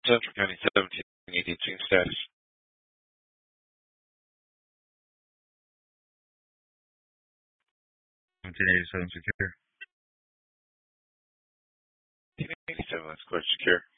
Central County 1780 team status. Secure. 1787, let's go secure.